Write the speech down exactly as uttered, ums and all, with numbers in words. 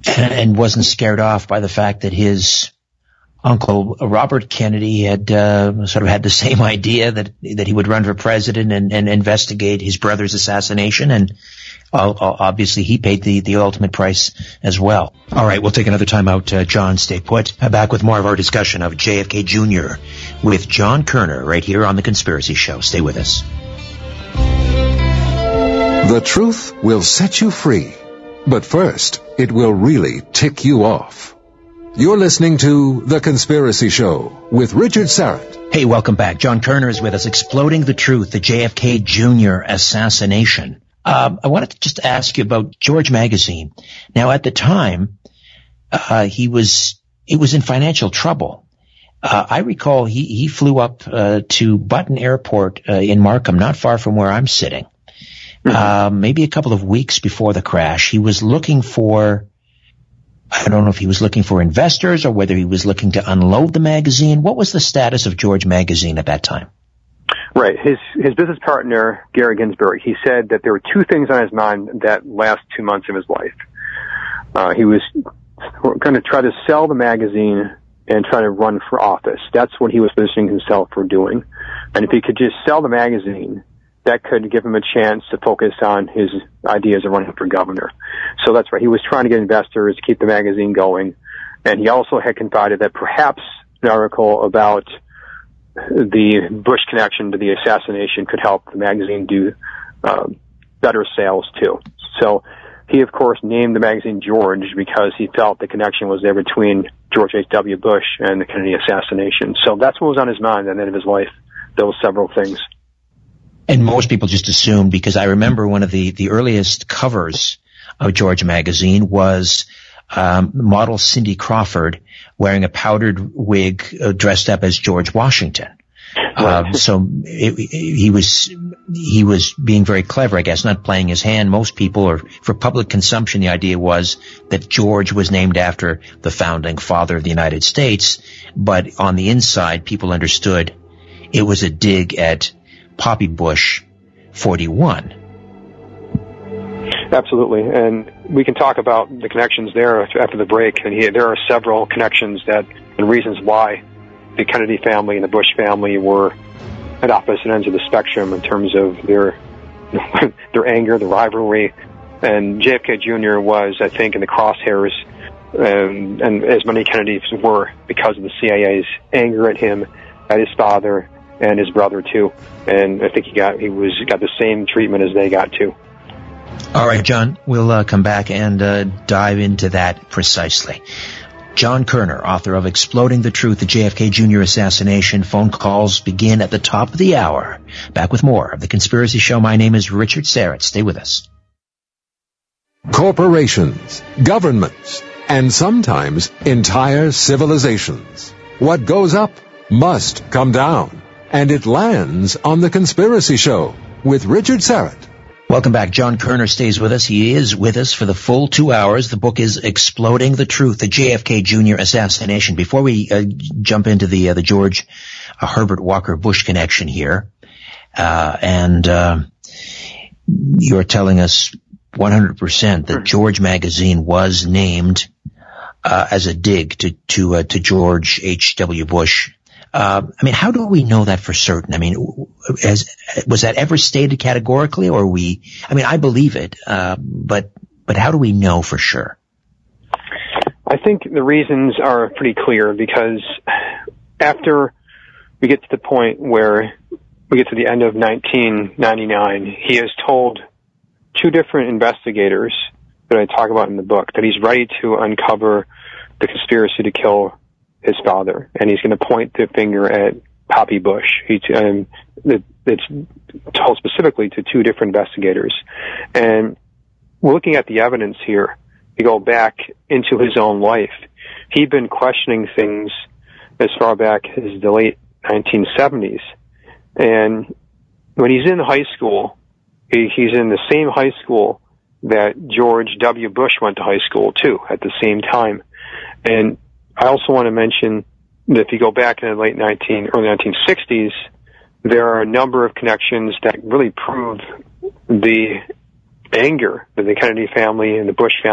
and, and wasn't scared off by the fact that his uncle Robert Kennedy had uh, sort of had the same idea that that he would run for president and, and investigate his brother's assassination, and uh, obviously he paid the, the ultimate price as well. All right, we'll take another time out. Uh, John, stay put. Uh, back with more of our discussion of J F K Junior with John Kerner right here on The Conspiracy Show. Stay with us. The truth will set you free, but first, it will really tick you off. You're listening to The Conspiracy Show with Richard Syrett. Hey, welcome back. John Kerner is with us, exploding the truth, the J F K Junior assassination. Um, I wanted to just ask you about George Magazine. Now, at the time, uh, he was, it was in financial trouble. Uh, I recall he, he flew up, uh, to Button Airport, uh, in Markham, not far from where I'm sitting. Mm-hmm. Uh, maybe a couple of weeks before the crash. He was looking for, I don't know if he was looking for investors or whether he was looking to unload the magazine. What was the status of George Magazine at that time? Right. His his business partner, Gary Ginsberg, he said that there were two things on his mind that last two months of his life. Uh, he was going to try to sell the magazine and try to run for office. That's what he was positioning himself for doing. And if he could just sell the magazine, that could give him a chance to focus on his ideas of running for governor. So that's right. He was trying to get investors to keep the magazine going. And he also had confided that perhaps an article about the Bush connection to the assassination could help the magazine do um, better sales too. So he, of course, named the magazine George because he felt the connection was there between George H W. Bush and the Kennedy assassination. So that's what was on his mind at the end of his life, those several things. And most people just assumed, because I remember one of the, the earliest covers of George Magazine was um, model Cindy Crawford wearing a powdered wig, uh, dressed up as George Washington. Uh, so it, it, he was he was being very clever, I guess, not playing his hand. Most people, or for public consumption, the idea was that George was named after the founding father of the United States. But on the inside, people understood it was a dig at Poppy Bush forty-one. Absolutely, and we can talk about the connections there after the break. And he, there are several connections that and reasons why the Kennedy family and the Bush family were at opposite ends of the spectrum in terms of their their anger, the rivalry. And J F K Junior was, I think, in the crosshairs, um, and as many Kennedys were, because of the C I A's anger at him, at his father, and his brother too. And I think he got he was got the same treatment as they got too. All right, John, we'll uh, come back and uh, dive into that precisely. John Kerner, author of Exploding the Truth, the J F K Junior Assassination. Phone calls begin at the top of the hour. Back with more of The Conspiracy Show. My name is Richard Syrett. Stay with us. Corporations, governments, and sometimes entire civilizations. What goes up must come down. And it lands on The Conspiracy Show with Richard Syrett. Welcome back. John Kerner stays with us. He is with us for the full two hours. The book is Exploding the Truth, the J F K Junior Assassination. Before we uh, jump into the uh, the George uh, Herbert Walker Bush connection here, uh, and uh, you're telling us one hundred percent that George Magazine was named uh, as a dig to to uh, to George H W. Bush. Uh, I mean, how do we know that for certain? I mean, has, was that ever stated categorically, or we? I mean, I believe it, uh, but but how do we know for sure? I think the reasons are pretty clear, because after we get to the point where we get to the end of nineteen ninety-nine, he has told two different investigators that I talk about in the book that he's ready to uncover the conspiracy to kill his father, and he's going to point the finger at Poppy Bush. He, um, it, it's told specifically to two different investigators. And we're looking at the evidence here. You go back into his own life. He'd been questioning things as far back as the late nineteen seventies. And when he's in high school, he, he's in the same high school that George W. Bush went to high school too, at the same time. And I also want to mention that if you go back in the late nineteen, early nineteen sixties, there are a number of connections that really prove the anger that the Kennedy family and the Bush family